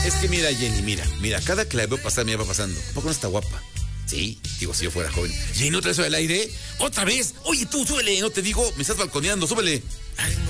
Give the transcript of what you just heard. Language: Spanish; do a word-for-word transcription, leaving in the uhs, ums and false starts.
Es que mira, Jenny, mira, mira, cada que la veo pasar me va pasando. ¿A poco no está guapa? Sí, digo, si yo fuera joven. Jenny, ¿otra vez sobre el aire? ¿Otra vez? Oye, tú, súbele, no te digo, me estás balconeando, súbele. Ay,